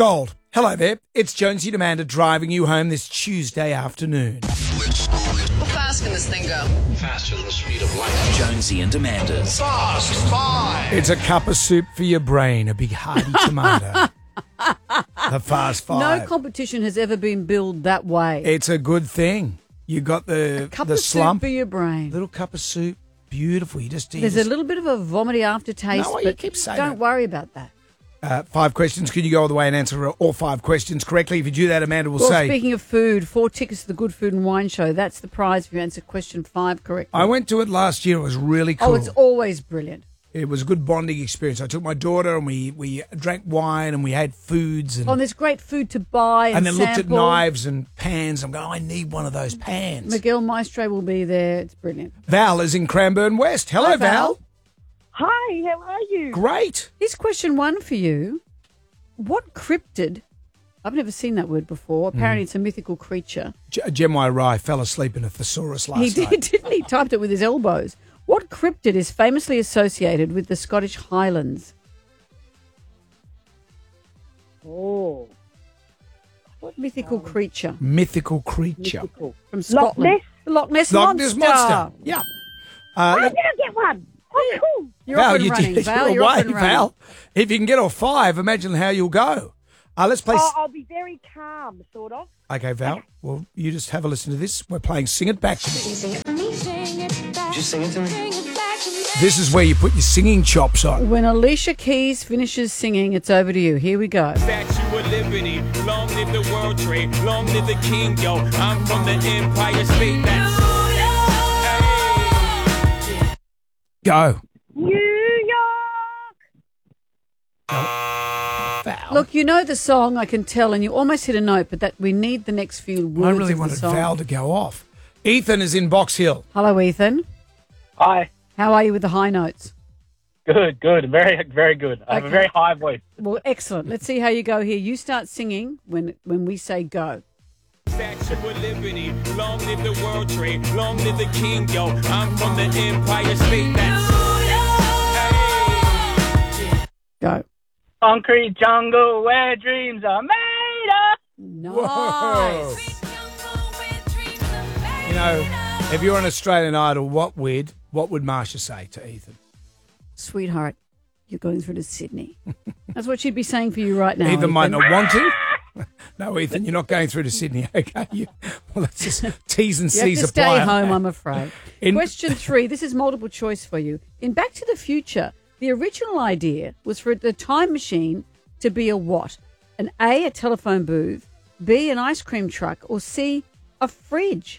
Gold. Hello there. It's Jonesy and Amanda driving you home this Tuesday afternoon. How fast can this thing go? Faster than the speed of light. Jonesy and Amanda's Fast Five. It's a cup of soup for your brain, a big hearty tomato. The Fast Five. No competition has ever been billed that way. It's a good thing. You got the Cup the of slump. soup for your brain. Little cup of soup. Beautiful. You just eat There's it. a little bit of a vomity aftertaste, No, you but keep saying don't that. worry about that. 5 questions. Can you go all the way and answer all 5 questions correctly? If you do that, Amanda will Well, say. speaking of food, 4 tickets to the Good Food and Wine Show. That's the prize if you answer question 5 correctly. I went to it last year. It was really cool. Oh, it's always brilliant. It was a good bonding experience. I took my daughter and we drank wine and we had foods and, Oh, and there's great food to buy and then looked at sample. knives and pans. I'm going, I need one of those pans. Miguel Maestro will be there. It's brilliant. Val is in Cranbourne West. Hello, Hi, Val. Hi, how are you? Great. Here's question 1 for you. What cryptid, I've never seen that word before, apparently it's a mythical creature. Gemini Rye fell asleep in a thesaurus last He night. did, didn't he? Typed it with his elbows. What cryptid is famously associated with the Scottish Highlands? Oh, What mythical creature Mythical creature. mythical. from Loch Scotland? Ness? The Loch Ness Loch Monster. Ness Monster. Yeah. I didn't get one. Oh, cool. You're Val, off and you running, did. Val. You're You're off away, and running. Val. If you can get all 5, imagine how you'll go. Let's play. Oh, I'll be very calm, sort of. Okay, Val. Well, you just have a listen to this. We're playing Sing It Back to Me. Just sing it to me. This is where you put your singing chops on. When Alicia Keys finishes singing, it's over to you. Here we go. Statue of Liberty, long live the World Trade, long live the King, yo. I'm from the Empire State. Go. New York. Val. Look, you know the song, I can tell, and you almost hit a note, but that we need the next few words I really of wanted the song. Val to go off. Ethan is in Box Hill. Hello, Ethan. Hi. How are you with the high notes? Good. Very, very good. I have a Okay. very high voice. Well, excellent. Let's see how you go here. You start singing when we say go. Statue of Liberty, long live the World Trade, long live the King, yo. I'm from the Empire State. Go. Concrete jungle where dreams are made up. Nice. You know, if you're an Australian Idol, what would Marsha say to Ethan? Sweetheart, you're going through to Sydney. That's what she'd be saying for you right now. Ethan might not want to. No, Ethan, you're not going through to Sydney, okay? Well, that's just T's and You have C's to stay apply. home, I'm afraid. In- Question 3. This is multiple choice for you. In Back to the Future, the original idea was for the time machine to be a what? An A, a telephone booth, B, an ice cream truck, or C, a fridge?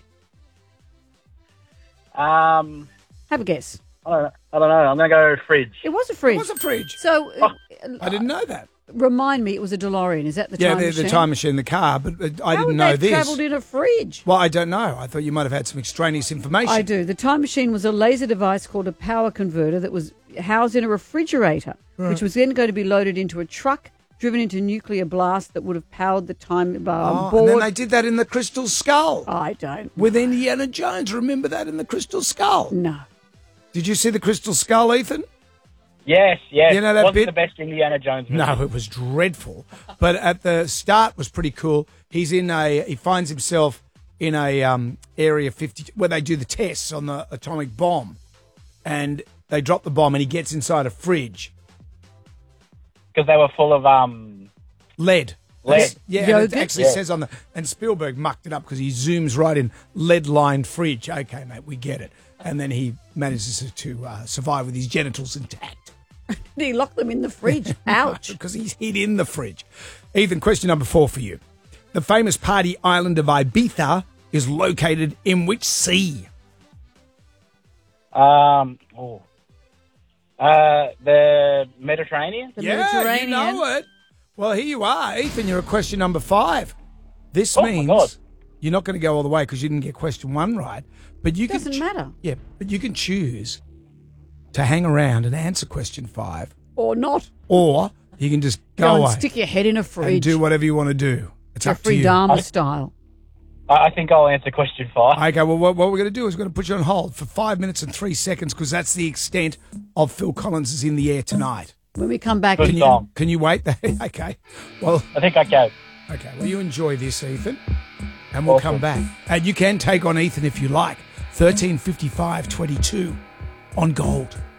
I Have a guess. don't know. I'm going to go fridge. It was a fridge. It was a fridge. So, I didn't know that. remind me, it was a DeLorean. Is that the Yeah, time machine? the time machine, the car, but I How didn't would know they have this. travelled in a fridge? Well, I don't know. I thought you might have had some extraneous information. I do. The time machine was a laser device called a power converter that was housed in a refrigerator, which was then going to be loaded into a truck, driven into nuclear blast that would have powered the time Oh, board. and then they did that in the Crystal Skull I don't. with Indiana Jones. Remember that in the Crystal Skull? No. Did you see the Crystal Skull, Ethan? Yes. You know that Wasn't bit? the best Indiana Jones movie. No, it was dreadful. But at the start was pretty cool. He finds himself in a area 50 where they do the tests on the atomic bomb, and they drop the bomb, and he gets inside a fridge. Because they were full of Lead. Lead. Yeah, and it Yogurt? actually says on the... And Spielberg mucked it up because he zooms right in, lead-lined fridge. Okay, mate, we get it. And then he manages to survive with his genitals intact. Did he lock them in the fridge? Ouch. Because he's hid in the fridge. Ethan, question number 4 for you. The famous party island of Ibiza is located in which sea? the Mediterranean. The You Mediterranean. know it. Well, here you are, Ethan. You're at question number 5. This Oh, my means God. you're not going to go all the way because you didn't get question 1 right. But you Doesn't can matter. Yeah, but you can choose to hang around and answer question 5, Or not. or you can just Go go and away stick your head in a and fridge. do whatever you want to do. It's up to Jeffrey you. Dahmer style. I think I'll answer question 5. Okay, well, what we're going to do is we're going to put you on hold for 5 minutes and 3 seconds because that's the extent of Phil Collins is in the air tonight. When we come back, Good song. Can you wait? Okay. Well, I think I can. okay. Well, you enjoy this, Ethan, and we'll come Awesome. back. And you can take on Ethan if you like. 13:55:22 on Gold.